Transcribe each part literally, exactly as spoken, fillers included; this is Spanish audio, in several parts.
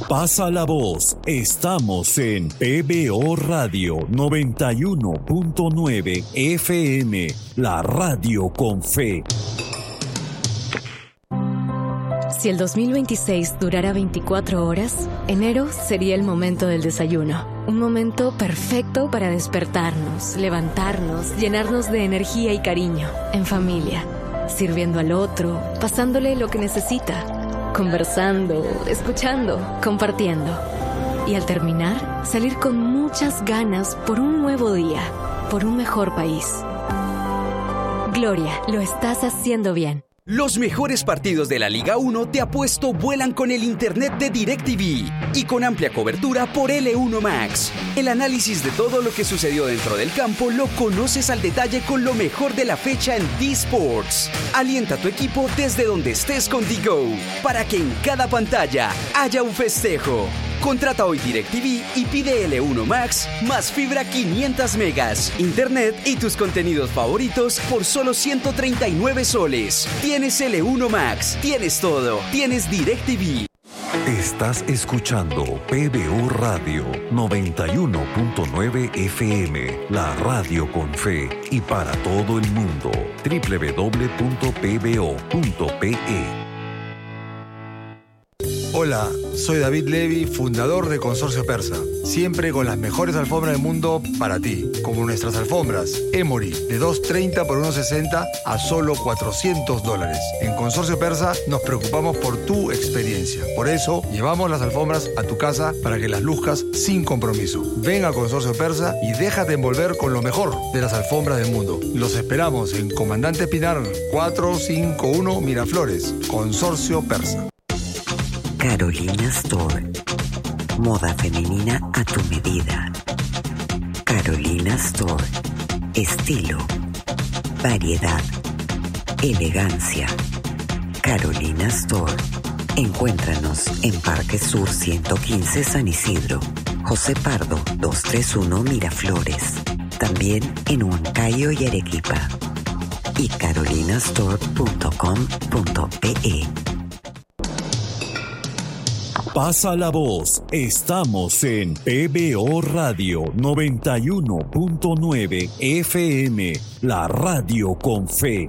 Pasa la voz, estamos en P B O Radio noventa y uno punto nueve F M, la radio con fe. Si el dos mil veintiséis durara veinticuatro horas, enero sería el momento del desayuno. Un momento perfecto para despertarnos, levantarnos, llenarnos de energía y cariño, en familia, sirviendo al otro, pasándole lo que necesita, conversando, escuchando, compartiendo. Y al terminar, salir con muchas ganas por un nuevo día, por un mejor país. Gloria, lo estás haciendo bien. Los mejores partidos de la Liga uno de Apuesto vuelan con el internet de DirecTV y con amplia cobertura por L uno Max. El análisis de todo lo que sucedió dentro del campo lo conoces al detalle con lo mejor de la fecha en D-Sports. Alienta a tu equipo desde donde estés con D-Go para que en cada pantalla haya un festejo. Contrata hoy DirecTV y pide L uno Max más fibra quinientos megas, internet y tus contenidos favoritos por solo ciento treinta y nueve soles. Tienes L uno Max, tienes todo, tienes DirecTV. Estás escuchando P B O Radio noventa y uno punto nueve F M, la radio con fe y para todo el mundo. doble u doble u doble u punto p b o punto p e. Hola, soy David Levy, fundador de Consorcio Persa. Siempre con las mejores alfombras del mundo para ti, como nuestras alfombras Emory de dos treinta por uno sesenta a solo cuatrocientos dólares. En Consorcio Persa nos preocupamos por tu experiencia. Por eso llevamos las alfombras a tu casa para que las luzcas sin compromiso. Ven a Consorcio Persa y déjate envolver con lo mejor de las alfombras del mundo. Los esperamos en Comandante Pinar cuatrocientos cincuenta y uno Miraflores. Consorcio Persa. Carolina Store. Moda femenina a tu medida. Carolina Store. Estilo, variedad, elegancia. Carolina Store. Encuéntranos en Parque Sur ciento quince San Isidro, José Pardo doscientos treinta y uno Miraflores. También en Huancayo y Arequipa. Y carolinastore punto com punto pe. Pasa la voz, estamos en P B O Radio noventa y uno punto nueve F M, la radio con fe.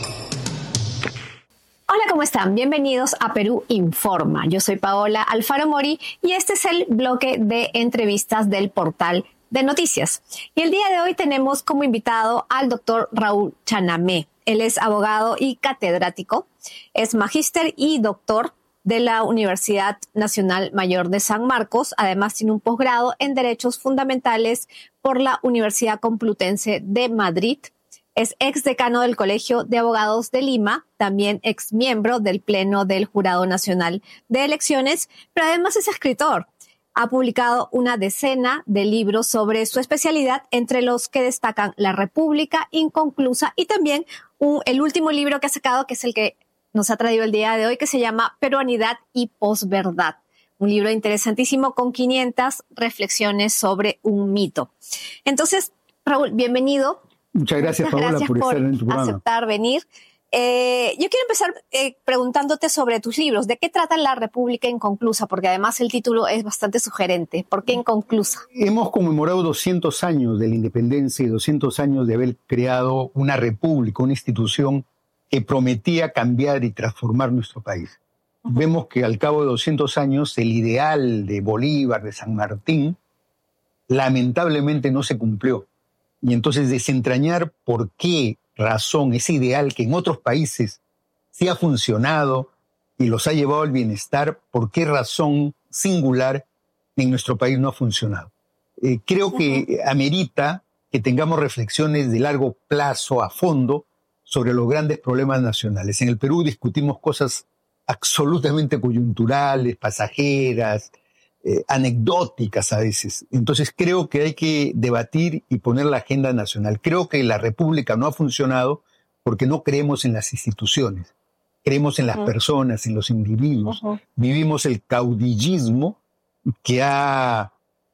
Hola, ¿cómo están? Bienvenidos a Perú Informa. Yo soy Paola Alfaro Mori y este es el bloque de entrevistas del portal de noticias. Y el día de hoy tenemos como invitado al doctor Raúl Chanamé. Él es abogado y catedrático, es magíster y doctor de la Universidad Nacional Mayor de San Marcos. Además, tiene un posgrado en Derechos Fundamentales por la Universidad Complutense de Madrid. Es ex decano del Colegio de Abogados de Lima, también ex miembro del Pleno del Jurado Nacional de Elecciones, pero además es escritor. Ha publicado una decena de libros sobre su especialidad, entre los que destacan La República Inconclusa y también un, el último libro que ha sacado, que es el que nos ha traído el día de hoy, que se llama Peruanidad y Posverdad. Un libro interesantísimo con quinientas reflexiones sobre un mito. Entonces, Raúl, bienvenido. Muchas gracias, Muchas Paola, gracias por, por estar en tu programa. aceptar venir. Eh, yo quiero empezar eh, preguntándote sobre tus libros. ¿De qué trata La República Inconclusa? Porque además el título es bastante sugerente. ¿Por qué inconclusa? Hemos conmemorado doscientos años de la independencia y doscientos años de haber creado una república, una institución que prometía cambiar y transformar nuestro país. Uh-huh. Vemos que al cabo de doscientos años el ideal de Bolívar, de San Martín, lamentablemente no se cumplió. Y entonces desentrañar por qué razón ese ideal que en otros países sí ha funcionado y los ha llevado al bienestar, por qué razón singular en nuestro país no ha funcionado. Eh, creo uh-huh. que amerita que tengamos reflexiones de largo plazo, a fondo, sobre los grandes problemas nacionales. En el Perú discutimos cosas absolutamente coyunturales, pasajeras, eh, anecdóticas a veces. Entonces creo que hay que debatir y poner la agenda nacional. Creo que la República no ha funcionado porque no creemos en las instituciones. Creemos en las uh-huh. personas, en los individuos. Uh-huh. Vivimos el caudillismo que ha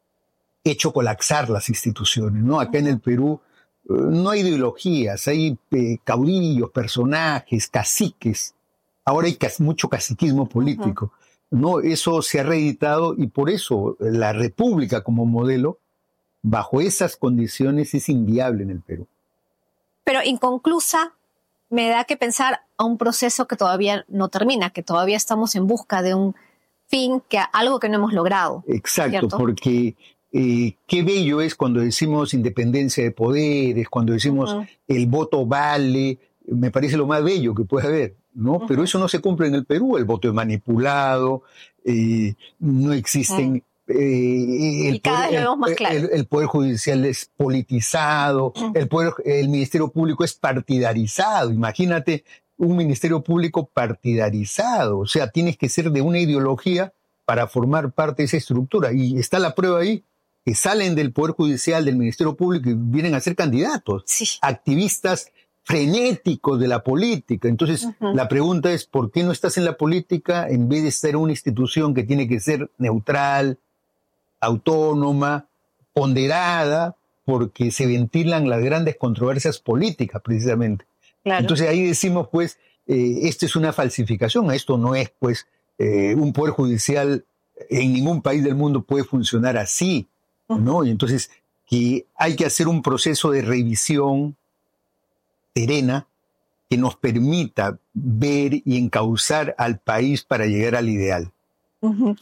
hecho colapsar las instituciones, ¿no? Acá uh-huh. en el Perú no hay ideologías, hay eh, caudillos, personajes, caciques Ahora hay cas- mucho caciquismo político. Uh-huh. ¿No? Eso se ha reeditado y por eso la república como modelo, bajo esas condiciones, es inviable en el Perú. Pero inconclusa, me da que pensar a un proceso que todavía no termina, que todavía estamos en busca de un fin, que algo que no hemos logrado. Exacto, ¿cierto? porque eh, qué bello es cuando decimos independencia de poderes, cuando decimos uh-huh. el voto vale, me parece lo más bello que puede haber, ¿no? Uh-huh. Pero eso no se cumple en el Perú, el voto es manipulado, eh, no existen... Uh-huh. Eh, el, y cada poder, vez lo vemos más claro. El, el Poder Judicial es politizado, uh-huh. el, poder, el Ministerio Público es partidarizado. Imagínate un Ministerio Público partidarizado. O sea, tienes que ser de una ideología para formar parte de esa estructura. Y está la prueba ahí, que salen del Poder Judicial, del Ministerio Público y vienen a ser candidatos. Sí. Activistas frenéticos de la política. Entonces, uh-huh. la pregunta es, ¿por qué no estás en la política en vez de estar en una institución que tiene que ser neutral, autónoma, ponderada, porque se ventilan las grandes controversias políticas, precisamente? Claro. Entonces ahí decimos, pues, eh, esto es una falsificación, esto no es, pues, eh, un poder judicial en ningún país del mundo puede funcionar así, ¿no? Uh-huh. Y entonces que hay que hacer un proceso de revisión serena que nos permita ver y encauzar al país para llegar al ideal. Uh-huh.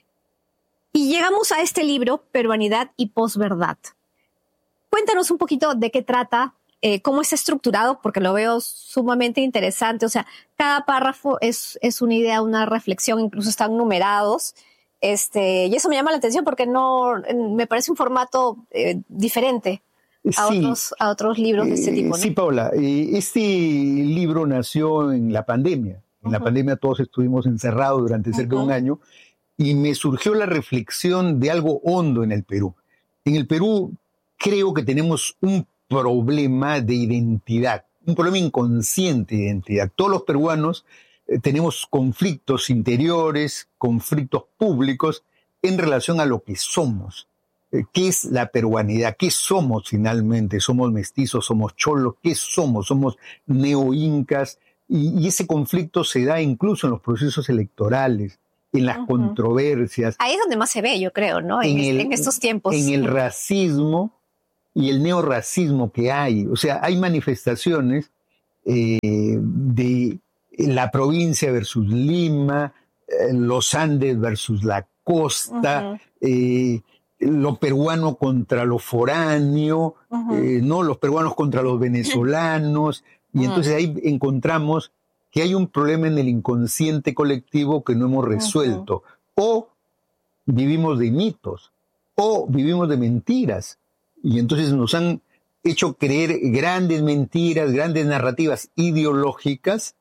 Y llegamos a este libro, Peruanidad y Posverdad. Cuéntanos un poquito de qué trata, eh, cómo está estructurado, porque lo veo sumamente interesante. O sea, cada párrafo es, es una idea, una reflexión, incluso están numerados. Este, y eso me llama la atención porque no, me parece un formato eh, diferente a, sí. otros, a otros libros de este tipo, ¿no? Sí, Paola. Eh, este libro nació en la pandemia. En uh-huh. la pandemia todos estuvimos encerrados durante cerca uh-huh. de un año. Y me surgió la reflexión de algo hondo en el Perú. En el Perú creo que tenemos un problema de identidad, un problema inconsciente de identidad. Todos los peruanos eh, tenemos conflictos interiores, conflictos públicos en relación a lo que somos. Eh, ¿Qué es la peruanidad? ¿Qué somos finalmente? ¿Somos mestizos? ¿Somos cholos? ¿Qué somos? ¿Somos neo-incas? Y, y ese conflicto se da incluso en los procesos electorales, en las uh-huh. controversias. Ahí es donde más se ve, yo creo, ¿no? En, en, el, en estos tiempos. En el racismo y el neorracismo que hay. O sea, hay manifestaciones eh, de la provincia versus Lima, eh, los Andes versus la costa, uh-huh. eh, lo peruano contra lo foráneo, uh-huh. eh, ¿no? Los peruanos contra los venezolanos. Y uh-huh. entonces ahí encontramos que hay un problema en el inconsciente colectivo que no hemos resuelto. Uh-huh. O vivimos de mitos, o vivimos de mentiras. Y entonces nos han hecho creer grandes mentiras, grandes narrativas ideológicas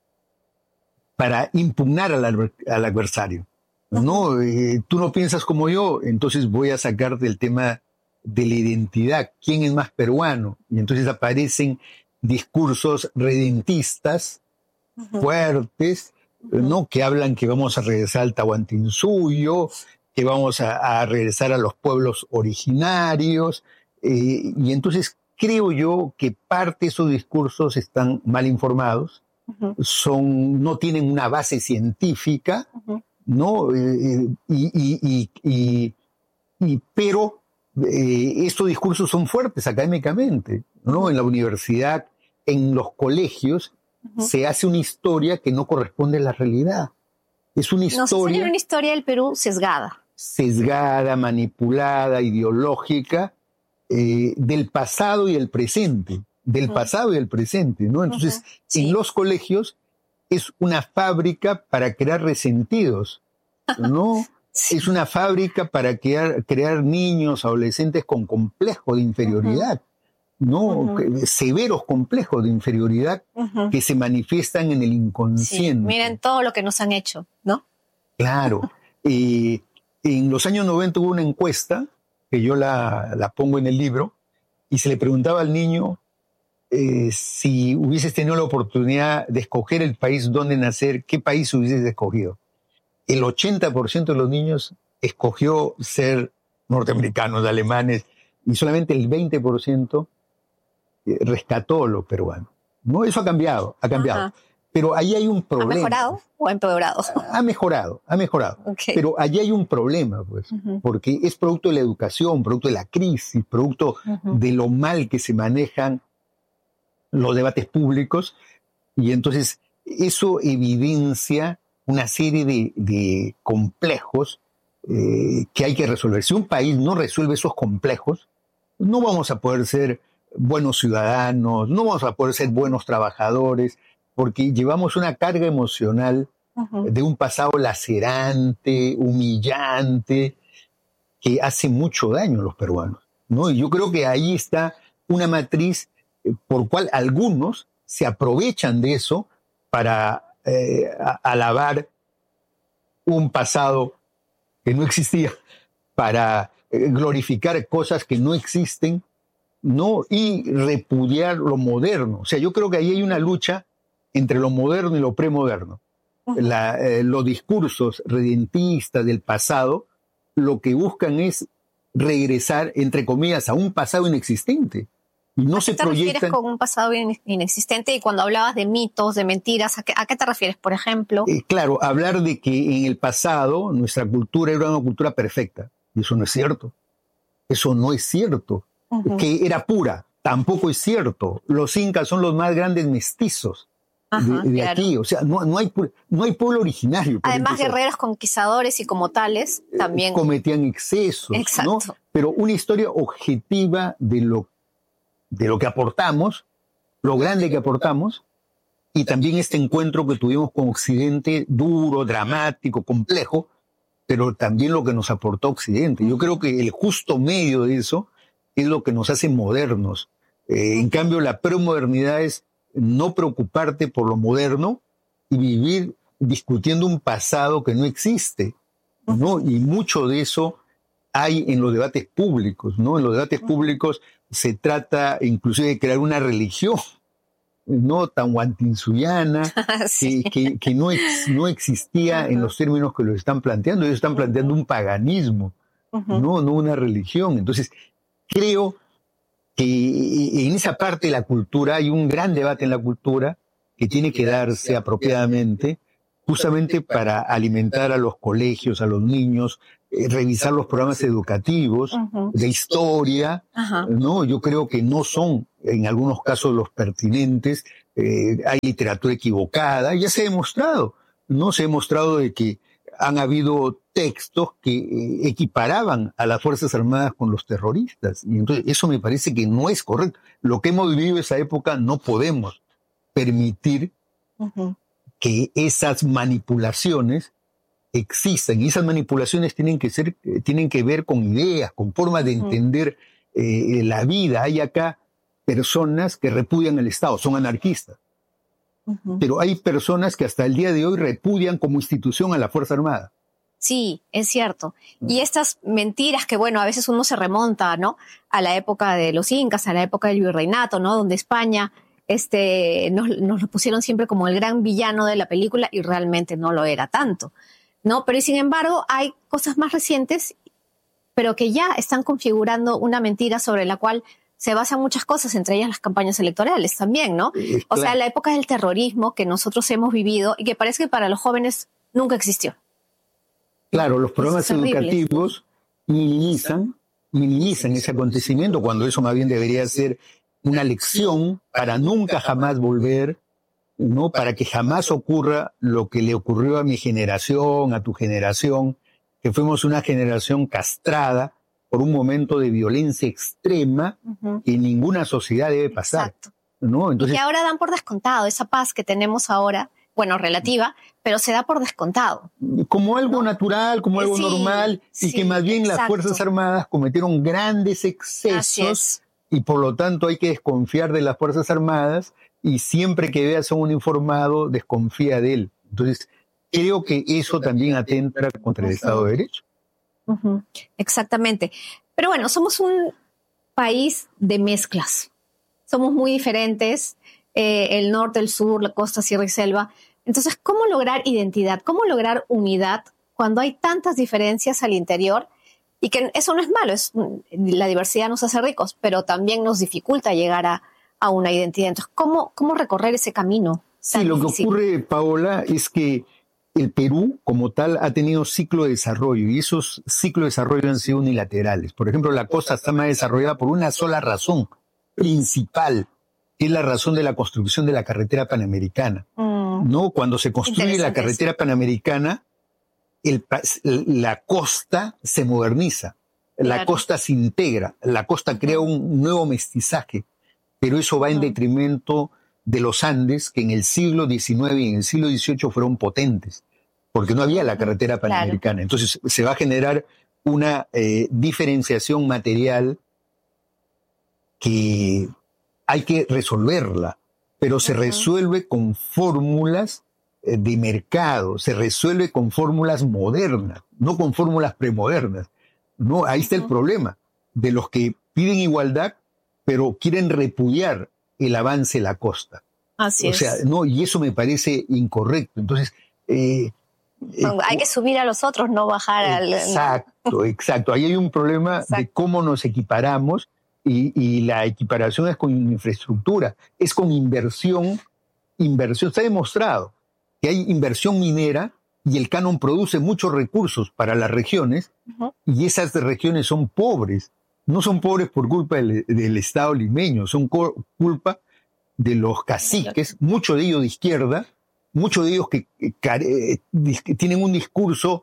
para impugnar al, al adversario. Uh-huh. No, eh, tú no piensas como yo, entonces voy a sacar del tema de la identidad. ¿Quién es más peruano? Y entonces aparecen discursos redentistas, uh-huh. fuertes, uh-huh. ¿no? Que hablan que vamos a regresar al Tahuantinsuyo, que vamos a, a regresar a los pueblos originarios, eh, y entonces creo yo que parte de esos discursos están mal informados, uh-huh. son, no tienen una base científica, uh-huh. ¿no? Eh, y, y, y, y, y, pero eh, estos discursos son fuertes académicamente, ¿no? Uh-huh. En la universidad, en los colegios, uh-huh. se hace una historia que no corresponde a la realidad. Es una historia... Nos enseñan una historia del Perú sesgada. Sesgada, manipulada, ideológica, eh, del pasado y el presente. Del uh-huh. pasado y el presente, ¿no? Entonces, uh-huh. sí. en los colegios es una fábrica para crear resentidos, ¿no? Sí. Es una fábrica para crear, crear niños, adolescentes con complejo de inferioridad. Uh-huh. ¿no? Uh-huh. Severos complejos de inferioridad uh-huh. que se manifiestan en el inconsciente. Sí, miren todo lo que nos han hecho, ¿no? Claro. eh, en los años noventa hubo una encuesta, que yo la, la pongo en el libro, y se le preguntaba al niño eh, si hubieses tenido la oportunidad de escoger el país donde nacer, ¿qué país hubieses escogido? El ochenta por ciento de los niños escogió ser norteamericanos, alemanes, y solamente el veinte por ciento rescató lo peruano. ¿No? Eso ha cambiado, ha cambiado. Ajá. Pero ahí hay un problema. ¿Ha mejorado o ha empeorado? Ha mejorado, ha mejorado. Okay. Pero allí hay un problema, pues, uh-huh. porque es producto de la educación, producto de la crisis, producto uh-huh. de lo mal que se manejan los debates públicos, y entonces eso evidencia una serie de, de complejos eh, que hay que resolver. Si un país no resuelve esos complejos, no vamos a poder ser buenos ciudadanos, no vamos a poder ser buenos trabajadores, porque llevamos una carga emocional uh-huh. de un pasado lacerante, humillante, que hace mucho daño a los peruanos, ¿no? Y yo creo que ahí está una matriz eh, por cual algunos se aprovechan de eso para eh, a, alabar un pasado que no existía, para eh, glorificar cosas que no existen, ¿no? Y repudiar lo moderno. O sea, yo creo que ahí hay una lucha entre lo moderno y lo premoderno. Uh-huh. La, eh, los discursos redentistas del pasado lo que buscan es regresar, entre comillas, a un pasado inexistente. Y no ¿A se qué te proyectan... refieres con un pasado in- inexistente? Y cuando hablabas de mitos, de mentiras, ¿a qué, a qué te refieres, por ejemplo? Eh, claro, hablar de que en el pasado nuestra cultura era una cultura perfecta. Y eso no es cierto. Eso no es cierto. Uh-huh. Que era pura. Tampoco es cierto. Los incas son los más grandes mestizos. Ajá, de, de claro. aquí, o sea, no, no, hay, no hay pueblo originario. Además, guerreros conquistadores y como tales también cometían excesos, ¿no? Pero una historia objetiva de lo, de lo que aportamos, lo grande que aportamos, y también este encuentro que tuvimos con Occidente, duro, dramático, complejo, pero también lo que nos aportó Occidente. Yo creo que el justo medio de eso es lo que nos hace modernos. Eh, en cambio, la premodernidad es no preocuparte por lo moderno y vivir discutiendo un pasado que no existe, ¿no? Y mucho de eso hay en los debates públicos, ¿no? En los debates públicos se trata inclusive de crear una religión, ¿no? Tan guantinsuyana, sí. que, que, que no, ex, no existía uh-huh. en los términos que lo están planteando. Ellos están planteando un paganismo, uh-huh. ¿no? No una religión. Entonces, creo que en esa parte de la cultura hay un gran debate en la cultura que tiene que darse apropiadamente, justamente para alimentar a los colegios, a los niños, eh, revisar los programas educativos uh-huh. de historia, uh-huh. ¿no? Yo creo que no son, en algunos casos, los pertinentes, eh, hay literatura equivocada, ya se ha demostrado, ¿no? Se ha demostrado de que han habido textos que eh, equiparaban a las Fuerzas Armadas con los terroristas. Y entonces eso me parece que no es correcto. Lo que hemos vivido en esa época no podemos permitir uh-huh. que esas manipulaciones existan. Y esas manipulaciones tienen que ser, eh, tienen que ver con ideas, con formas de uh-huh. entender eh, la vida. Hay acá personas que repudian el Estado, son anarquistas. Uh-huh. Pero hay personas que hasta el día de hoy repudian como institución a la Fuerza Armada. Sí, es cierto. Y estas mentiras que, bueno, a veces uno se remonta, ¿no? A la época de los incas, a la época del virreinato, ¿no? Donde España este, nos, nos lo pusieron siempre como el gran villano de la película y realmente no lo era tanto, ¿no? Pero sin embargo hay cosas más recientes, pero que ya están configurando una mentira sobre la cual se basan muchas cosas, entre ellas las campañas electorales también, ¿no? Eh, o sea, la época del terrorismo que nosotros hemos vivido y que parece que para los jóvenes nunca existió. Claro, los programas educativos minimizan, minimizan ese acontecimiento cuando eso más bien debería ser una lección para nunca jamás volver, ¿no? Para que jamás ocurra lo que le ocurrió a mi generación, a tu generación, que fuimos una generación castrada por un momento de violencia extrema uh-huh. que ninguna sociedad debe pasar. Exacto. ¿No? Entonces, y que ahora dan por descontado esa paz que tenemos ahora, bueno, relativa, pero se da por descontado. Como algo ¿no? natural, como algo sí, normal, y sí, que más bien exacto. las Fuerzas Armadas cometieron grandes excesos, y por lo tanto hay que desconfiar de las Fuerzas Armadas, y siempre que veas a un uniformado, desconfía de él. Entonces, creo que eso también atenta contra el Estado de Derecho. Uh-huh. Exactamente. Pero bueno, somos un país de mezclas. Somos muy diferentes, eh, el norte, el sur, la costa, sierra y selva. Entonces, ¿cómo lograr identidad? ¿Cómo lograr unidad cuando hay tantas diferencias al interior? Y que eso no es malo, es, la diversidad nos hace ricos, pero también nos dificulta llegar a, a una identidad. Entonces, ¿cómo, cómo recorrer ese camino? Sí, lo que ocurre, Paola, es que el Perú, como tal, ha tenido ciclo de desarrollo y esos ciclos de desarrollo han sido unilaterales. Por ejemplo, la costa está más desarrollada por una sola razón principal, que es la razón de la construcción de la carretera panamericana. Mm. ¿No? Cuando se construye la carretera panamericana, el, la costa se moderniza, claro. La costa se integra, la costa crea un nuevo mestizaje, pero eso va en detrimento de los Andes, que en el siglo diecinueve y en el siglo dieciocho fueron potentes, porque no había la carretera panamericana. Claro. Entonces se va a generar una eh, diferenciación material que hay que resolverla, pero se uh-huh. resuelve con fórmulas eh, de mercado, se resuelve con fórmulas modernas, no con fórmulas premodernas. No, ahí está uh-huh. el problema de los que piden igualdad, pero quieren repudiar el avance de la costa. Así o es. sea, no, y eso me parece incorrecto. Entonces, eh, hay que subir a los otros, no bajar al... Exacto, exacto. Ahí hay un problema exacto. de cómo nos equiparamos y, y la equiparación es con infraestructura, es con inversión. Inversión. Está demostrado que hay inversión minera y el canon produce muchos recursos para las regiones uh-huh. y esas regiones son pobres. No son pobres por culpa del, del Estado limeño, son co- culpa de los caciques, muchos de ellos de izquierda, muchos de ellos que, que, que tienen un discurso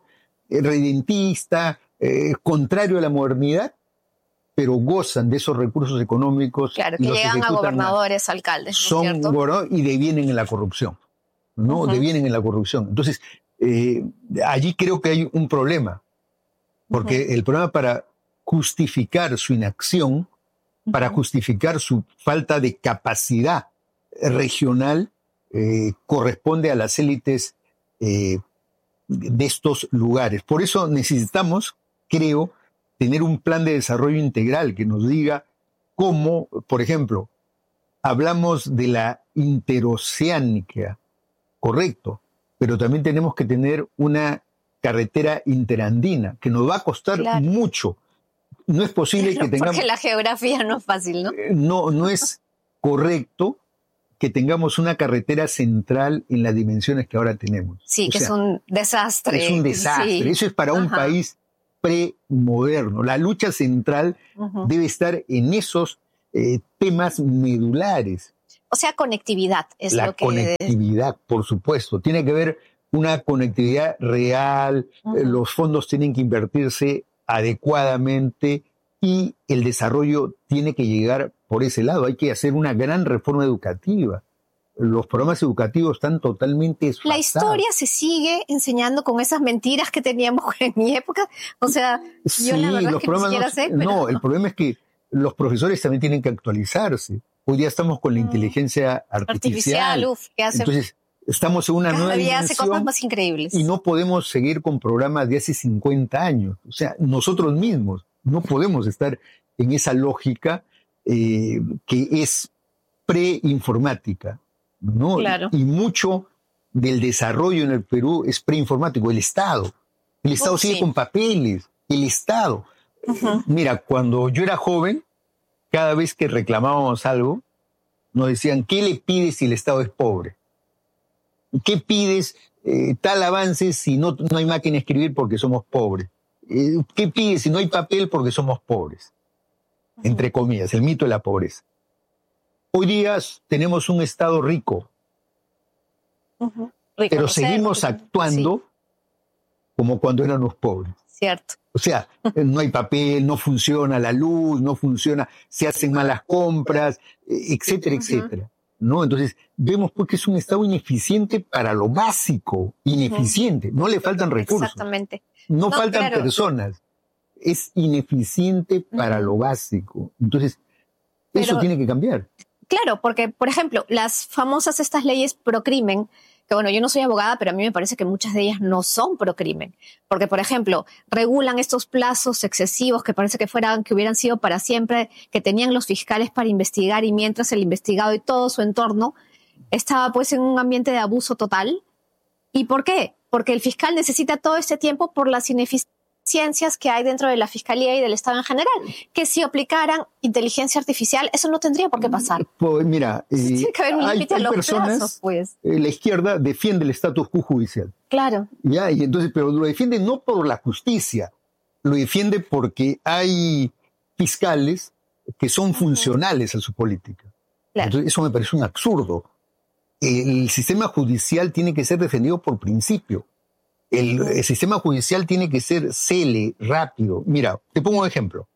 redentista, eh, contrario a la modernidad, pero gozan de esos recursos económicos. Claro, que llegan a gobernadores, alcaldes. Son gobernadores y devienen en la corrupción, ¿no? Uh-huh. Devienen en la corrupción. Entonces, eh, allí creo que hay un problema, porque uh-huh. el problema para justificar su inacción, uh-huh. para justificar su falta de capacidad regional, eh, corresponde a las élites eh, de estos lugares. Por eso necesitamos, creo, tener un plan de desarrollo integral que nos diga cómo, por ejemplo, hablamos de la interoceánica, correcto, pero también tenemos que tener una carretera interandina que nos va a costar claro. mucho. No es posible que tengamos... Porque la geografía no es fácil, ¿no? No, no es correcto que tengamos una carretera central en las dimensiones que ahora tenemos. Sí, o que sea, es un desastre. Es un desastre. Sí. Eso es para Ajá. un país premoderno. La lucha central uh-huh. debe estar en esos eh, temas medulares. O sea, conectividad es la lo que... La conectividad, por supuesto. Tiene que haber una conectividad real, uh-huh. eh, los fondos tienen que invertirse adecuadamente y el desarrollo tiene que llegar por ese lado. Hay que hacer una gran reforma educativa. Los programas educativos están totalmente desfasados. La historia se sigue enseñando con esas mentiras que teníamos en mi época. O sea, sí, yo la verdad los es que ni siquiera no, sé. Pero... No, el problema es que los profesores también tienen que actualizarse. Hoy día estamos con la inteligencia artificial. Artificial, uf, ¿qué hace? Entonces, estamos en una Cada nueva día dimensión hace cosas más increíbles. Y no podemos seguir con programas de hace cincuenta años. O sea, nosotros mismos no podemos estar en esa lógica eh, que es preinformática, ¿no? Claro. Y mucho del desarrollo en el Perú es preinformático. El Estado. El Estado oh, sigue sí. con papeles. El Estado. Uh-huh. Mira, cuando yo era joven, cada vez que reclamábamos algo, nos decían, ¿qué le pides si el Estado es pobre? ¿Qué pides eh, tal avance si no, no hay máquina de escribir porque somos pobres? Eh, ¿Qué pides si no hay papel porque somos pobres? Uh-huh. Entre comillas, el mito de la pobreza. Hoy día tenemos un Estado rico, uh-huh. pero seguimos actuando sí. como cuando éramos pobres. Cierto. O sea, no hay papel, no funciona la luz, no funciona, se hacen malas compras, etcétera, uh-huh. etcétera. ¿No? Entonces, vemos pues que es un Estado ineficiente para lo básico, ineficiente, no le faltan recursos. Exactamente. No, no faltan claro. personas, es ineficiente para uh-huh. lo básico. Entonces, Pero, eso tiene que cambiar. Claro, porque, por ejemplo, las famosas estas leyes pro crimen, que bueno, yo no soy abogada, pero a mí me parece que muchas de ellas no son pro crimen. Porque, por ejemplo, regulan estos plazos excesivos que parece que fueran, que hubieran sido para siempre, que tenían los fiscales para investigar y mientras el investigado y todo su entorno estaba pues en un ambiente de abuso total. ¿Y por qué? Porque el fiscal necesita todo este tiempo por las ineficiencias ciencias que hay dentro de la Fiscalía y del Estado en general, que si aplicaran inteligencia artificial, eso no tendría por qué pasar. Pues mira, eh, tiene que haber un hay, límite a hay los personas, plazos, pues. eh, la izquierda defiende el status quo judicial. Claro. Ya, y entonces, pero lo defiende no por la justicia, lo defiende porque hay fiscales que son funcionales a su política. Claro. Entonces, eso me parece un absurdo. El sistema judicial tiene que ser defendido por principio. El, el sistema judicial tiene que ser cele, rápido. Mira, te pongo un ejemplo.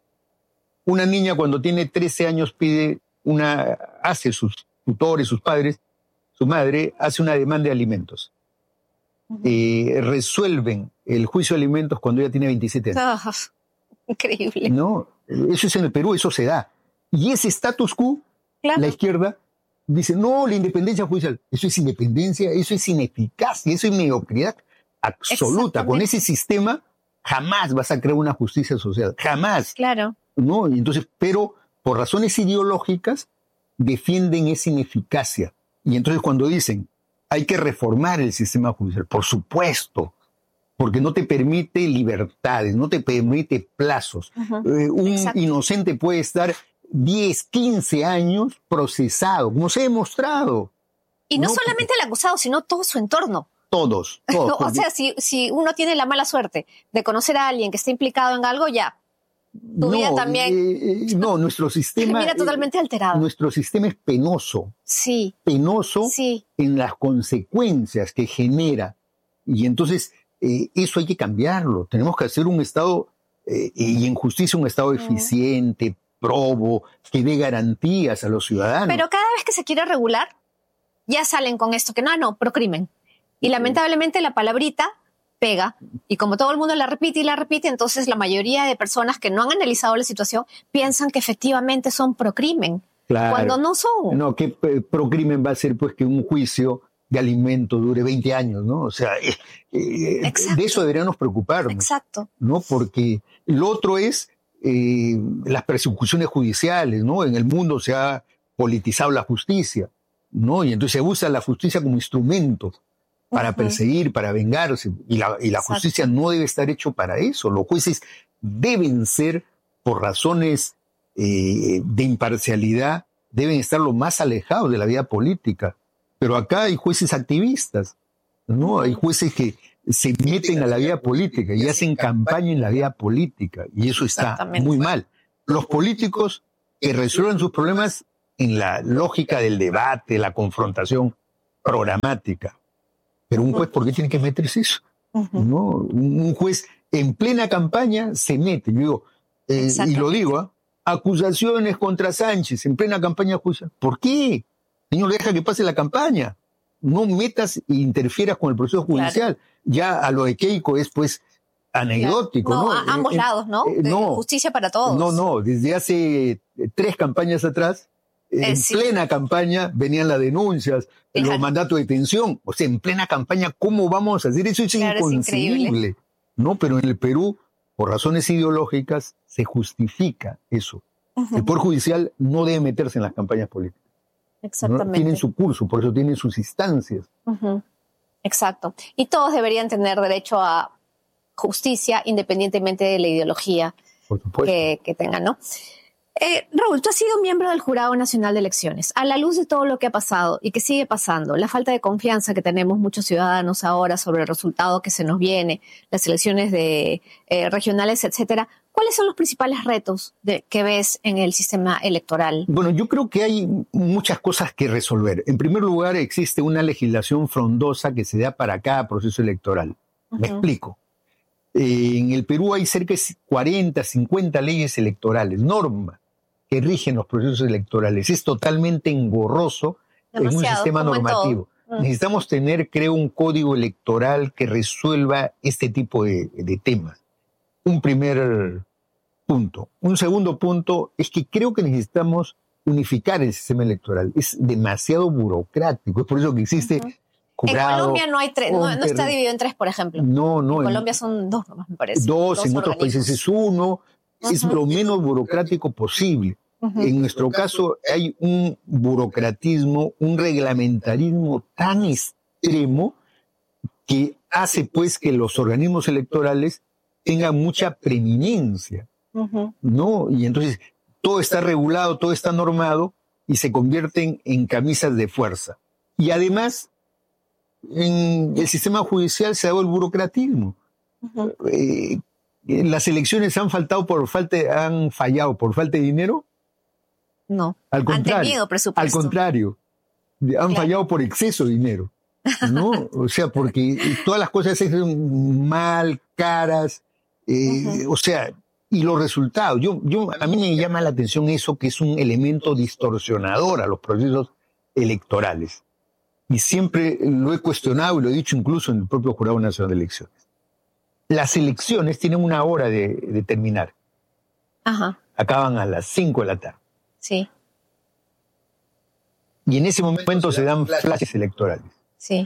Una niña cuando tiene trece años pide una, hace sus tutores, sus padres, su madre hace una demanda de alimentos. Uh-huh. Eh, resuelven el juicio de alimentos cuando ella tiene veintisiete años. Oh, increíble. No, eso es en el Perú, eso se da. Y ese status quo, claro. La izquierda dice, no, la independencia judicial. Eso es independencia, eso es ineficacia, eso es mediocridad absoluta. Con ese sistema jamás vas a crear una justicia social, jamás. Claro. ¿No? Y entonces, pero por razones ideológicas defienden esa ineficacia. Y entonces cuando dicen, hay que reformar el sistema judicial, por supuesto, porque no te permite libertades, no te permite plazos. Uh-huh. Eh, un Exacto. inocente puede estar diez, quince años procesado, como se ha demostrado. Y no, no solamente el acusado, sino todo su entorno. Todos, todos. O sea, si, si uno tiene la mala suerte de conocer a alguien que está implicado en algo, ya, tu no, vida también... Eh, eh, no, nuestro sistema... Termina totalmente eh, alterado. Nuestro sistema es penoso. Sí. Penoso sí. en las consecuencias que genera. Y entonces, eh, eso hay que cambiarlo. Tenemos que hacer un Estado, eh, y en justicia un Estado eficiente, probo, que dé garantías a los ciudadanos. Pero cada vez que se quiere regular, ya salen con esto, que no, no, procrimen. Y lamentablemente la palabrita pega, y como todo el mundo la repite y la repite, entonces la mayoría de personas que no han analizado la situación piensan que efectivamente son procrimen, claro. Cuando no son. No, ¿qué procrimen va a ser? Pues que un juicio de alimento dure veinte años, ¿no? O sea, eh, eh, de eso deberíamos preocuparnos. Exacto. ¿No? Porque lo otro es eh, las persecuciones judiciales, ¿no? En el mundo se ha politizado la justicia, ¿no? Y entonces se usa la justicia como instrumento para uh-huh. perseguir, para vengarse. Y la, y la justicia no debe estar hecho para eso. Los jueces deben ser, por razones eh, de imparcialidad, deben estar lo más alejados de la vida política. Pero acá hay jueces activistas, ¿no? Hay jueces que se meten a la vida política y hacen campaña en la vida política. Y eso está muy mal. Los políticos que resuelvan sus problemas en la lógica del debate, la confrontación programática. Pero un juez, ¿por qué tiene que meterse eso? Uh-huh. ¿No? Un juez en plena campaña se mete. Yo digo, eh, y lo digo, ¿eh? Acusaciones contra Sánchez en plena campaña judicial. ¿Por qué? Señor, deja que pase la campaña. No metas e interfieras con el proceso judicial. Claro. Ya a lo de Keiko es, pues, anecdótico, claro. No, ¿no? a ambos eh, lados, ¿no? Eh, no. Justicia para todos. No, no. Desde hace tres campañas atrás, en eh, sí. plena campaña venían las denuncias, Fíjate. los mandatos de detención. O sea, en plena campaña, ¿cómo vamos a hacer eso? Es claro, inconcebible. Es ¿no? Pero en el Perú, por razones ideológicas, se justifica eso. Uh-huh. El Poder Judicial no debe meterse en las campañas políticas. Exactamente. ¿No? Tienen su curso, por eso tienen sus instancias. Uh-huh. Exacto. Y todos deberían tener derecho a justicia independientemente de la ideología que, que tengan, ¿no? Eh, Raúl, tú has sido miembro del Jurado Nacional de Elecciones. A la luz de todo lo que ha pasado y que sigue pasando, la falta de confianza que tenemos muchos ciudadanos ahora sobre el resultado que se nos viene, las elecciones de, eh, regionales, etcétera, ¿cuáles son los principales retos de, que ves en el sistema electoral? Bueno, yo creo que hay muchas cosas que resolver. En primer lugar, existe una legislación frondosa que se da para cada proceso electoral. Uh-huh. Me explico. Eh, en el Perú hay cerca de cuarenta, cincuenta leyes electorales, normas que rigen los procesos electorales. Es totalmente engorroso Demasiado, en un sistema normativo. Uh-huh. Necesitamos tener, creo, un código electoral que resuelva este tipo de, de temas. Un primer punto. Un segundo punto es que creo que necesitamos unificar el sistema electoral. Es demasiado burocrático. Es por eso que existe uh-huh. jurado. En Colombia no hay tres, no, no está dividido en tres, por ejemplo. No, no. En Colombia son dos nomás, me parece. Dos, dos en otros países es uno. Uh-huh. Es lo menos burocrático posible. Uh-huh. En nuestro caso hay un burocratismo, un reglamentarismo tan extremo que hace pues que los organismos electorales tengan mucha preeminencia, uh-huh. ¿no? Y entonces todo está regulado, todo está normado y se convierten en camisas de fuerza. Y además, en el sistema judicial se ha dado el burocratismo. Uh-huh. Eh, ¿Las elecciones han faltado por falta, han fallado por falta de dinero? No. Al contrario, han tenido presupuesto. Al contrario, han claro. fallado por exceso de dinero, ¿no? O sea, porque todas las cosas se hacen mal, caras, eh, uh-huh. o sea, y los resultados. Yo, yo, a mí me llama la atención eso, que es un elemento distorsionador a los procesos electorales. Y siempre lo he cuestionado y lo he dicho incluso en el propio Jurado Nacional de Elecciones. Las elecciones tienen una hora de, de terminar. Ajá. Acaban a las cinco de la tarde. Sí. Y en ese momento se dan flashes electorales. Sí.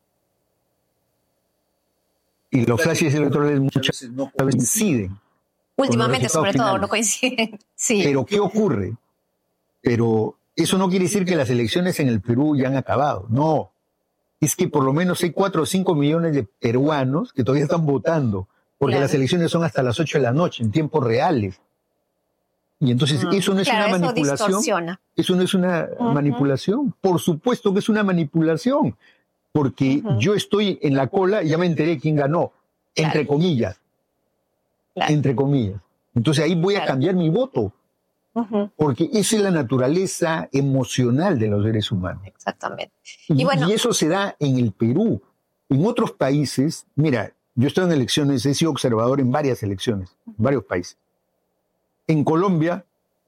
Y los flashes electorales muchas veces no coinciden. Últimamente, sobre todo, finales. No coinciden. Sí. Pero ¿qué ocurre? Pero eso no quiere decir que las elecciones en el Perú ya han acabado. No. Es que por lo menos hay cuatro o cinco millones de peruanos que todavía están votando, porque claro. las elecciones son hasta las ocho de la noche, en tiempos reales. Y entonces, uh-huh. ¿eso no es claro, una eso manipulación? Distorsiona. ¿Eso no es una uh-huh. manipulación? Por supuesto que es una manipulación, porque uh-huh. yo estoy en la cola y ya me enteré quién ganó, claro. entre comillas. Claro. Entre comillas. Entonces ahí voy claro. a cambiar mi voto. Uh-huh. Porque esa es la naturaleza emocional de los seres humanos. Exactamente. Y, y, bueno, y eso se da en el Perú. En otros países, mira, yo he estado en elecciones, he sido observador en varias elecciones, en varios países. En Colombia,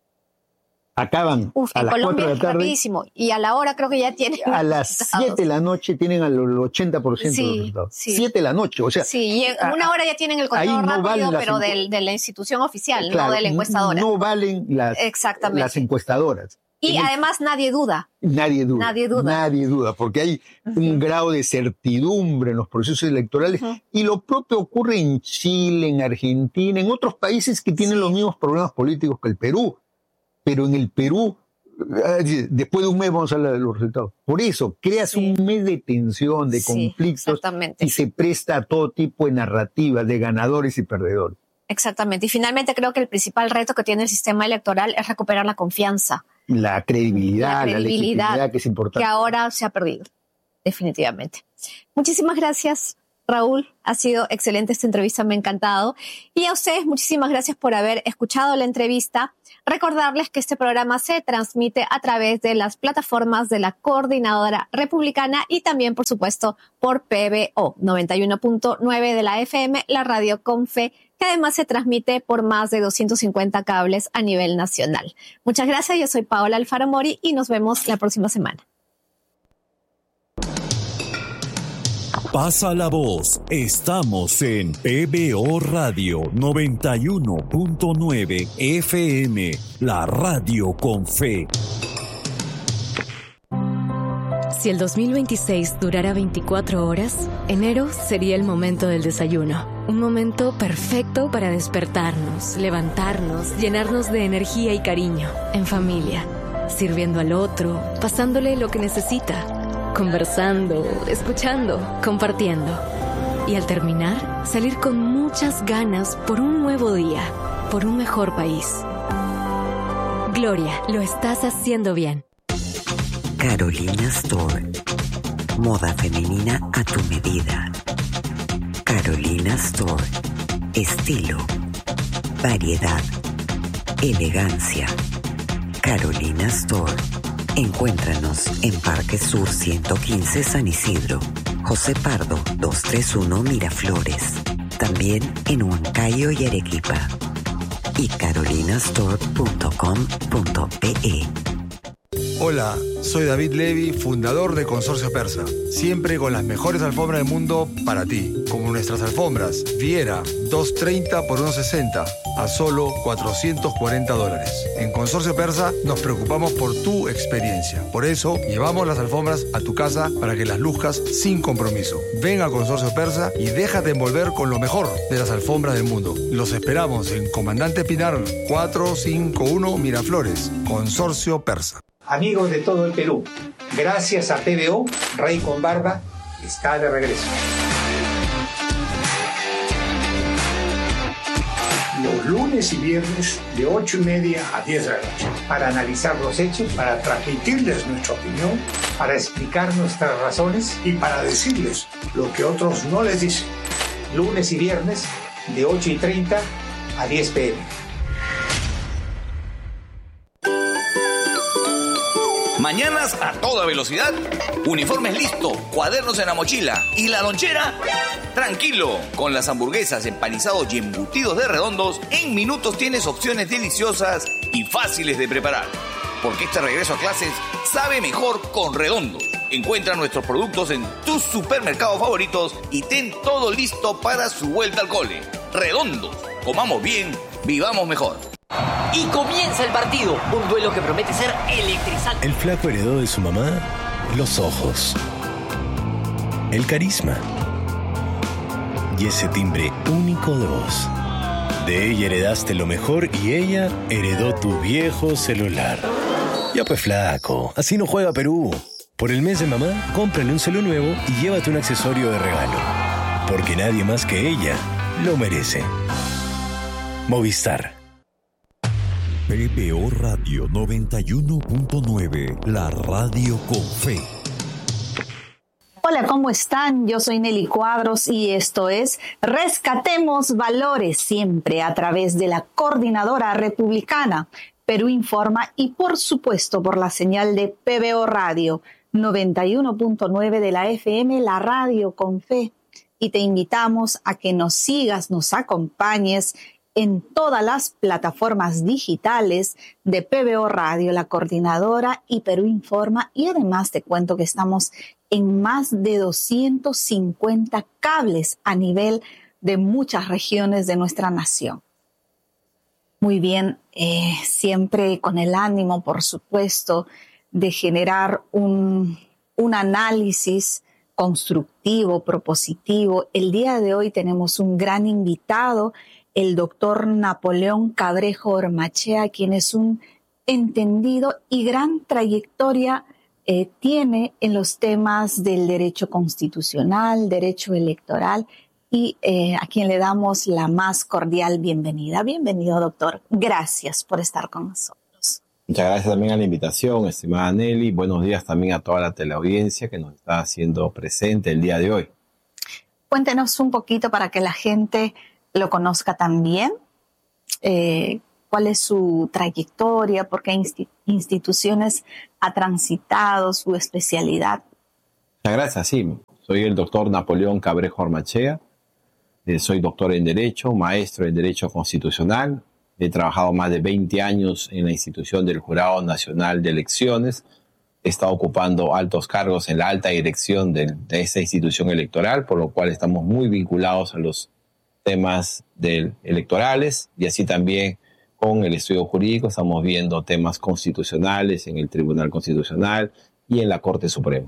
acaban Uf, a en las Colombia cuatro de la tarde. Rapidísimo. Y a la hora creo que ya tienen. A las siete de la noche tienen al ochenta por ciento sí, de los resultados. Sí. siete de la noche, o sea. Sí, y en una hora ya tienen el conteo no rápido, pero del, de la institución oficial, claro, no de la encuestadora. No valen las, Exactamente. las encuestadoras. Y en además el, nadie duda. Nadie duda. Nadie duda. Nadie duda, porque hay uh-huh. un grado de certidumbre en los procesos electorales. Uh-huh. Y lo propio ocurre en Chile, en Argentina, en otros países que tienen sí. los mismos problemas políticos que el Perú. Pero en el Perú, después de un mes vamos a hablar de los resultados. Por eso, creas sí. un mes de tensión, de sí, conflictos, y se presta a todo tipo de narrativas, de ganadores y perdedores. Exactamente. Y finalmente creo que el principal reto que tiene el sistema electoral es recuperar la confianza. La credibilidad, la, credibilidad, la legitimidad, que es importante. Que ahora se ha perdido, definitivamente. Muchísimas gracias, Raúl. Ha sido excelente esta entrevista, me ha encantado. Y a ustedes, muchísimas gracias por haber escuchado la entrevista. Recordarles que este programa se transmite a través de las plataformas de la Coordinadora Republicana y también, por supuesto, por P B O noventa y uno punto nueve de la F M, la radio con fe, que además se transmite por más de doscientos cincuenta cables a nivel nacional. Muchas gracias, yo soy Paola Alfaro Mori y nos vemos la próxima semana. Pasa la voz, estamos en P B O Radio noventa y uno punto nueve F M, la radio con fe. Si el dos mil veintiséis durara veinticuatro horas, enero sería el momento del desayuno. Un momento perfecto para despertarnos, levantarnos, llenarnos de energía y cariño, en familia, sirviendo al otro, pasándole lo que necesita. Conversando, escuchando, compartiendo. Y al terminar, salir con muchas ganas por un nuevo día, por un mejor país. Gloria, lo estás haciendo bien. Carolina Store. Moda femenina a tu medida. Carolina Store. Estilo. Variedad. Elegancia. Carolina Store. Encuéntranos en Parque Sur ciento quince San Isidro, José Pardo doscientos treinta y uno Miraflores, también en Huancayo y Arequipa, y carolinastore punto com punto pe. Hola, soy David Levy, fundador de Consorcio Persa. Siempre con las mejores alfombras del mundo para ti. Como nuestras alfombras Viera, doscientos treinta por ciento sesenta, a solo cuatrocientos cuarenta dólares. En Consorcio Persa nos preocupamos por tu experiencia. Por eso, llevamos las alfombras a tu casa para que las luzcas sin compromiso. Ven a Consorcio Persa y déjate envolver con lo mejor de las alfombras del mundo. Los esperamos en Comandante Pinar cuatrocientos cincuenta y uno Miraflores. Consorcio Persa. Amigos de todo el Perú, gracias a P B O, Rey con Barba está de regreso. los lunes y viernes de ocho y media a diez de la noche, para analizar los hechos, para transmitirles nuestra opinión, para explicar nuestras razones y para decirles lo que otros no les dicen. Lunes y viernes de ocho y treinta a diez de la noche. Mañanas a toda velocidad, uniformes listo, cuadernos en la mochila y la lonchera. Tranquilo, con las hamburguesas, empanizados y embutidos de Redondos, en minutos tienes opciones deliciosas y fáciles de preparar. Porque este regreso a clases sabe mejor con Redondos. Encuentra nuestros productos en tus supermercados favoritos y ten todo listo para su vuelta al cole. Redondos, comamos bien, vivamos mejor. Y comienza el partido, un duelo que promete ser electrizante. El flaco heredó de su mamá los ojos, el carisma y ese timbre único de voz. De ella heredaste lo mejor y ella heredó tu viejo celular. Ya pues flaco, así no juega Perú. Por el mes de mamá, cómprale un celu nuevo y llévate un accesorio de regalo. Porque nadie más que ella lo merece. Movistar. P B O Radio noventa y uno punto nueve, la radio con fe. Hola, ¿cómo están? Yo soy Nelly Cuadros y esto es Rescatemos Valores, siempre a través de la Coordinadora Republicana, Perú Informa y por supuesto por la señal de P B O Radio noventa y uno punto nueve de la F M, la radio con fe. Y te invitamos a que nos sigas, nos acompañes en todas las plataformas digitales de P B O Radio, la Coordinadora y Perú Informa. Y además te cuento que estamos en más de doscientos cincuenta cables a nivel de muchas regiones de nuestra nación. Muy bien, eh, siempre con el ánimo, por supuesto, de generar un, un análisis constructivo, propositivo. El día de hoy tenemos un gran invitado, el doctor Napoleón Cabrejo Ormachea, quien es un entendido y gran trayectoria eh, tiene en los temas del derecho constitucional, derecho electoral, y eh, a quien le damos la más cordial bienvenida. Bienvenido, doctor. Gracias por estar con nosotros. Muchas gracias también a la invitación, estimada Nelly. Buenos días también a toda la teleaudiencia que nos está haciendo presente el día de hoy. Cuéntenos un poquito para que la gente lo conozca también, eh, cuál es su trayectoria, por qué insti- instituciones ha transitado, su especialidad. Muchas gracias, sí. Soy el doctor Napoleón Cabrejo Ormachea, eh, soy doctor en Derecho, maestro en Derecho Constitucional, he trabajado más de veinte años en la institución del Jurado Nacional de Elecciones, he estado ocupando altos cargos en la alta dirección de, de esta institución electoral, por lo cual estamos muy vinculados a los temas del, electorales y así también con el estudio jurídico estamos viendo temas constitucionales en el Tribunal Constitucional y en la Corte Suprema.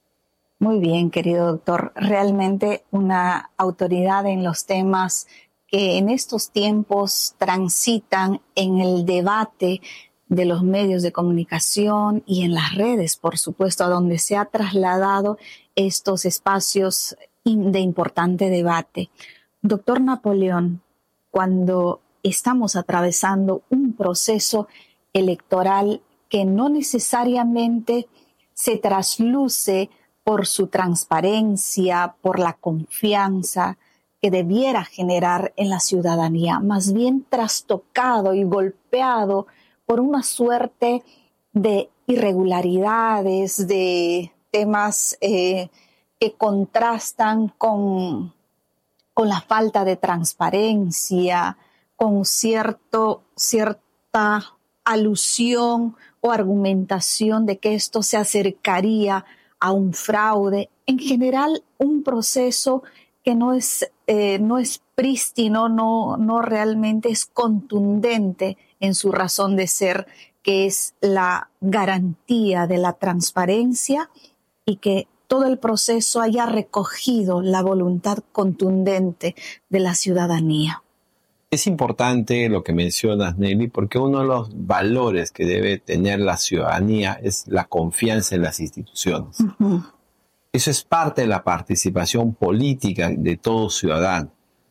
Muy bien, querido doctor. Realmente una autoridad en los temas que en estos tiempos transitan en el debate de los medios de comunicación y en las redes, por supuesto, a donde se ha trasladado estos espacios de importante debate. Doctor Napoleón, cuando estamos atravesando un proceso electoral que no necesariamente se trasluce por su transparencia, por la confianza que debiera generar en la ciudadanía, más bien trastocado y golpeado por una suerte de irregularidades, de temas eh, que contrastan con con la falta de transparencia, con cierto, cierta alusión o argumentación de que esto se acercaría a un fraude. En general, un proceso que no es, eh, no es prístino, no, no realmente es contundente en su razón de ser, que es la garantía de la transparencia y que todo el proceso haya recogido la voluntad contundente de la ciudadanía. Es importante lo que mencionas, Nelly, porque uno de los valores que debe tener la ciudadanía es la confianza en las instituciones. Uh-huh. Eso es parte de la participación política de todo ciudadano.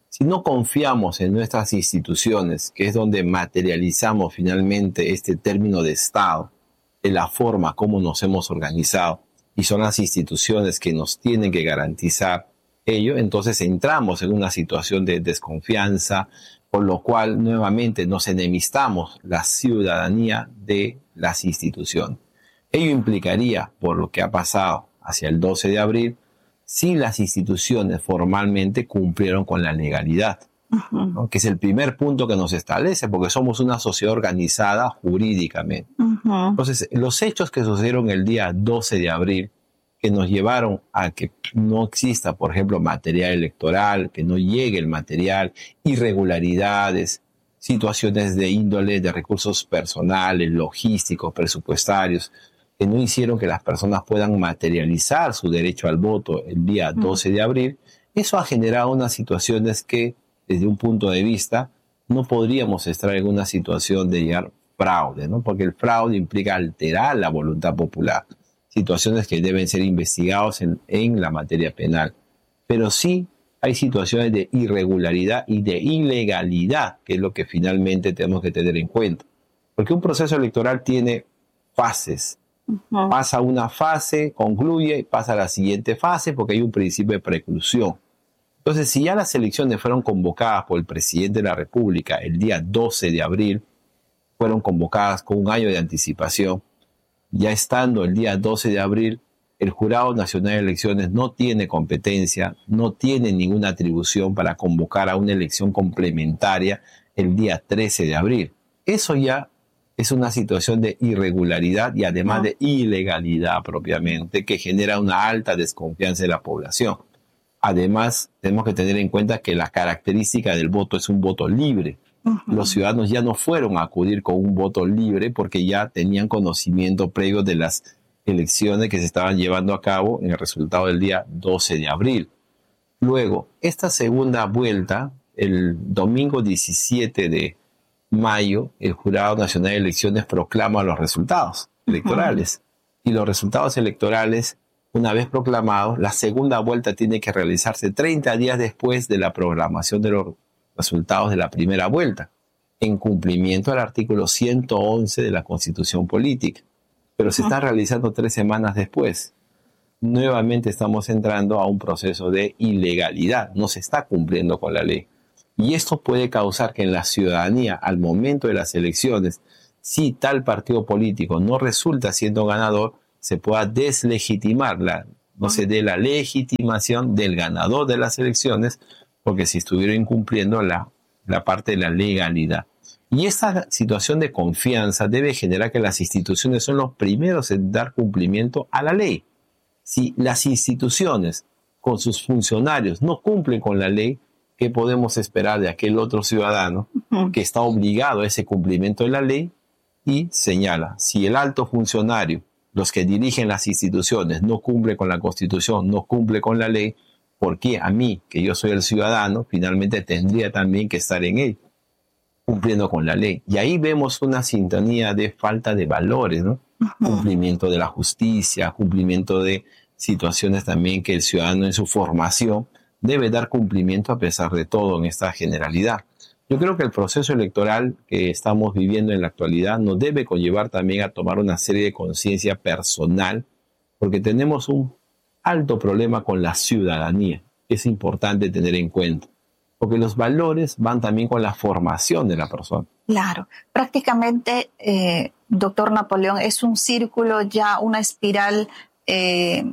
Si no confiamos en nuestras instituciones, que es donde materializamos finalmente este término de Estado, de la forma como nos hemos organizado, y son las instituciones que nos tienen que garantizar ello, entonces entramos en una situación de desconfianza, por lo cual nuevamente nos enemistamos la ciudadanía de las instituciones. Ello implicaría, por lo que ha pasado hacia el doce de abril, si las instituciones formalmente cumplieron con la legalidad, uh-huh. ¿no? Que es el primer punto que nos establece, porque somos una sociedad organizada jurídicamente. Uh-huh. Entonces, los hechos que sucedieron el día doce de abril, que nos llevaron a que no exista, por ejemplo, material electoral, que no llegue el material, irregularidades, situaciones de índole de recursos personales, logísticos, presupuestarios, que no hicieron que las personas puedan materializar su derecho al voto el día doce de abril, eso ha generado unas situaciones que, desde un punto de vista, no podríamos estar en una situación de llegar fraude, ¿no? Porque el fraude implica alterar la voluntad popular, situaciones que deben ser investigadas en, en la materia penal. Pero sí hay situaciones de irregularidad y de ilegalidad, que es lo que finalmente tenemos que tener en cuenta. Porque un proceso electoral tiene fases. Uh-huh. Pasa una fase, concluye, pasa a la siguiente fase porque hay un principio de preclusión. Entonces, si ya las elecciones fueron convocadas por el presidente de la República el día doce de abril, fueron convocadas con un año de anticipación, ya estando el día doce de abril, el Jurado Nacional de Elecciones no tiene competencia, no tiene ninguna atribución para convocar a una elección complementaria el día trece de abril. Eso ya es una situación de irregularidad y además no. de ilegalidad propiamente, que genera una alta desconfianza de la población. Además, tenemos que tener en cuenta que la característica del voto es un voto libre. Uh-huh. Los ciudadanos ya no fueron a acudir con un voto libre porque ya tenían conocimiento previo de las elecciones que se estaban llevando a cabo en el resultado del día doce de abril. Luego, esta segunda vuelta, el domingo diecisiete de mayo, el Jurado Nacional de Elecciones proclama los resultados electorales. Uh-huh. Y los resultados electorales, una vez proclamados, la segunda vuelta tiene que realizarse treinta días después de la programación de los resultados de la primera vuelta, en cumplimiento al artículo ciento once de la Constitución Política. Pero se está realizando tres semanas después. Nuevamente estamos entrando a un proceso de ilegalidad. No se está cumpliendo con la ley. Y esto puede causar que en la ciudadanía, al momento de las elecciones, si tal partido político no resulta siendo ganador, se pueda deslegitimar, la, no se dé la legitimación del ganador de las elecciones, porque se estuviera incumpliendo la, la parte de la legalidad. Y esta situación de confianza debe generar que las instituciones son los primeros en dar cumplimiento a la ley. Si las instituciones con sus funcionarios no cumplen con la ley, ¿qué podemos esperar de aquel otro ciudadano que está obligado a ese cumplimiento de la ley? Y señala, si el alto funcionario, los que dirigen las instituciones, no cumple con la Constitución, no cumple con la ley, ¿por qué a mí, que yo soy el ciudadano, finalmente tendría también que estar en él, cumpliendo con la ley? Y ahí vemos una sintonía de falta de valores, ¿no? Uh-huh. Cumplimiento de la justicia, cumplimiento de situaciones también que el ciudadano en su formación debe dar cumplimiento a pesar de todo en esta generalidad. Yo creo que el proceso electoral que estamos viviendo en la actualidad nos debe conllevar también a tomar una serie de conciencia personal, porque tenemos un alto problema con la ciudadanía. Es importante tener en cuenta, porque los valores van también con la formación de la persona. Claro, prácticamente, eh, doctor Napoleón, es un círculo ya, una espiral, eh,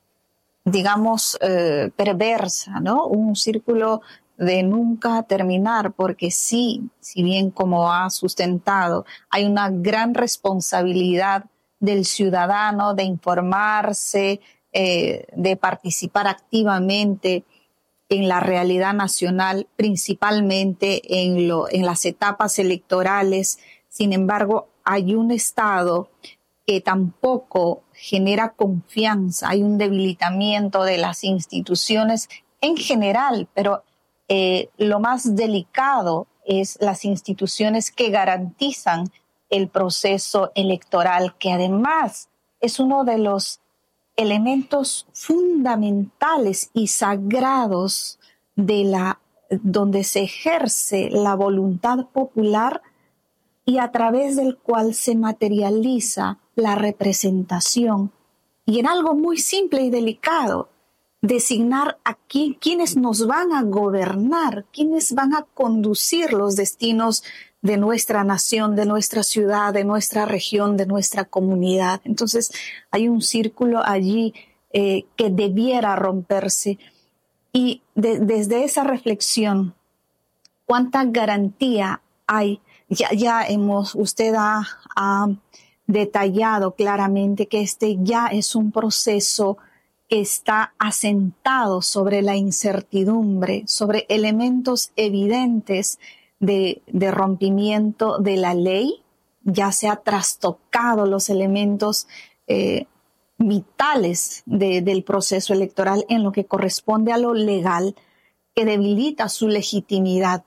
digamos, eh, perversa, ¿no? Un círculo de nunca terminar, porque sí, si bien como ha sustentado, hay una gran responsabilidad del ciudadano de informarse, eh, de participar activamente en la realidad nacional, principalmente en, lo, en las etapas electorales. Sin embargo, hay un Estado que tampoco genera confianza, hay un debilitamiento de las instituciones en general, pero eh, lo más delicado es las instituciones que garantizan el proceso electoral, que además es uno de los elementos fundamentales y sagrados de la donde se ejerce la voluntad popular y a través del cual se materializa la representación. Y en algo muy simple y delicado, designar a quién, quiénes nos van a gobernar, quiénes van a conducir los destinos de nuestra nación, de nuestra ciudad, de nuestra región, de nuestra comunidad. Entonces hay un círculo allí eh, que debiera romperse. Y de, desde esa reflexión, ¿cuánta garantía hay? Ya, ya hemos, usted ha, ha detallado claramente que este ya es un proceso que está asentado sobre la incertidumbre, sobre elementos evidentes de, de rompimiento de la ley. Ya se ha trastocado los elementos eh, vitales de, del proceso electoral en lo que corresponde a lo legal, que debilita su legitimidad.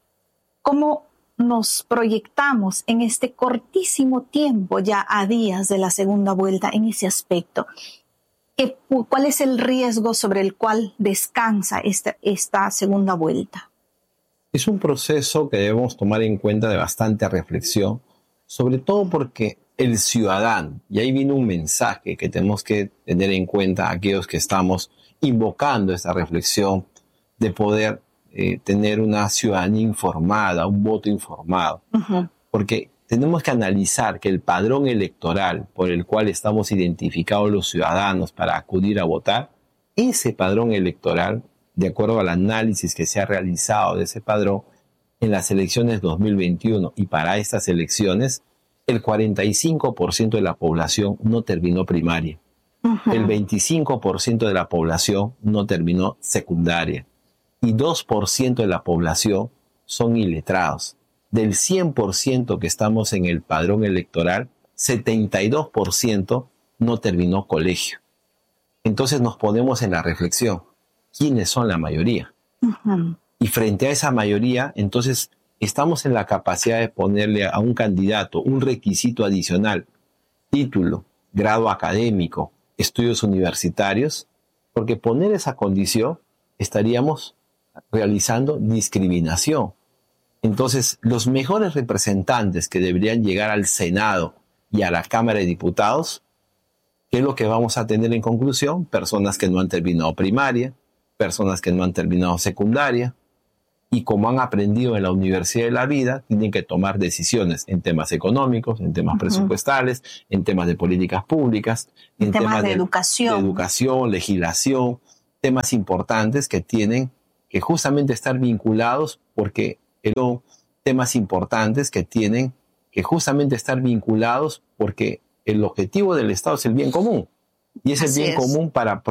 ¿Cómo nos proyectamos en este cortísimo tiempo, ya a días de la segunda vuelta, en ese aspecto? ¿Qué, ¿Cuál es el riesgo sobre el cual descansa esta, esta segunda vuelta? Es un proceso que debemos tomar en cuenta de bastante reflexión, sobre todo porque el ciudadano, y ahí viene un mensaje que tenemos que tener en cuenta aquellos que estamos invocando esta reflexión de poder eh, tener una ciudadanía informada, un voto informado. Uh-huh. Porque tenemos que analizar que el padrón electoral por el cual estamos identificados los ciudadanos para acudir a votar, ese padrón electoral, de acuerdo al análisis que se ha realizado de ese padrón en las elecciones dos mil veintiuno y para estas elecciones, el cuarenta y cinco por ciento de la población no terminó primaria. Uh-huh. El veinticinco por ciento de la población no terminó secundaria. Y dos por ciento de la población son iletrados. Del cien por ciento que estamos en el padrón electoral, setenta y dos por ciento no terminó colegio. Entonces nos ponemos en la reflexión, ¿quiénes son la mayoría? Uh-huh. Y frente a esa mayoría, entonces estamos en la capacidad de ponerle a un candidato un requisito adicional, título, grado académico, estudios universitarios, porque poner esa condición estaríamos realizando discriminación. Entonces, los mejores representantes que deberían llegar al Senado y a la Cámara de Diputados, ¿qué es lo que vamos a tener en conclusión? Personas que no han terminado primaria, personas que no han terminado secundaria, y como han aprendido en la Universidad de la Vida, tienen que tomar decisiones en temas económicos, en temas uh-huh. presupuestales, en temas de políticas públicas, en, en temas, temas de, de, educación. de educación, legislación, temas importantes que tienen que justamente estar vinculados porque son temas importantes que tienen que justamente estar vinculados porque el objetivo del Estado es el bien común. Y es el Así bien es. común para